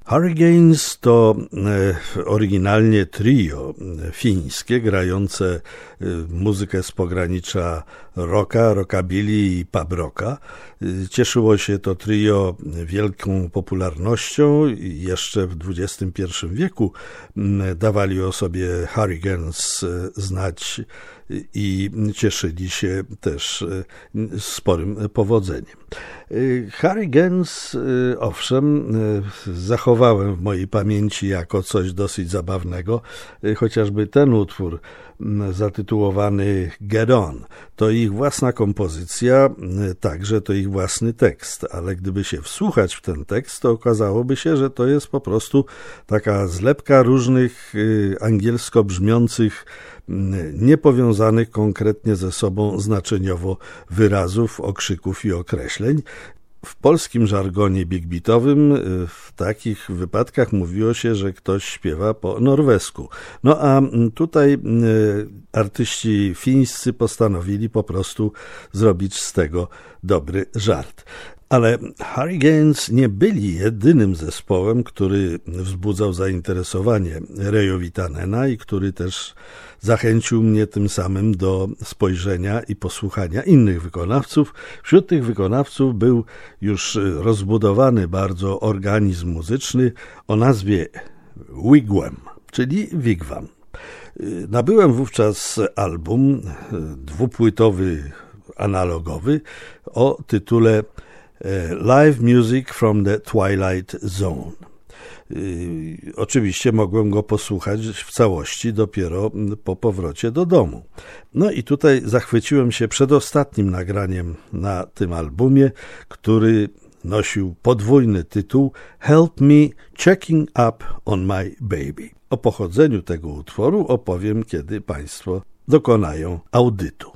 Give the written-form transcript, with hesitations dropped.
Hurricanes to oryginalnie trio fińskie grające muzykę z pogranicza rocka, rockabilly i pub rocka. Cieszyło się to trio wielką popularnością i jeszcze w XXI wieku dawali o sobie Hurricanes znać i cieszyli się też sporym powodzeniem. Hurricanes, owszem, zachowałem w mojej pamięci jako coś dosyć zabawnego, chociażby ten utwór zatytułowany Get On, to ich własna kompozycja, także to ich własny tekst, ale gdyby się wsłuchać w ten tekst, to okazałoby się, że to jest po prostu taka zlepka różnych angielsko brzmiących, niepowiązanych konkretnie ze sobą znaczeniowo wyrazów, okrzyków i określeń. W polskim żargonie big beatowym w takich wypadkach mówiło się, że ktoś śpiewa po norwesku. No a tutaj artyści fińscy postanowili po prostu zrobić z tego dobry żart. Ale Hurricanes nie byli jedynym zespołem, który wzbudzał zainteresowanie Rejo Viitanena i który też zachęcił mnie tym samym do spojrzenia i posłuchania innych wykonawców. Wśród tych wykonawców był już rozbudowany bardzo organizm muzyczny o nazwie Wigwam, czyli Wigwam. Nabyłem wówczas album dwupłytowy, analogowy o tytule Live Music from the Twilight Zone. Oczywiście mogłem go posłuchać w całości dopiero po powrocie do domu. No i tutaj zachwyciłem się przedostatnim nagraniem na tym albumie, który nosił podwójny tytuł Help Me Checking Up on My Baby. O pochodzeniu tego utworu opowiem, kiedy Państwo dokonają audytu.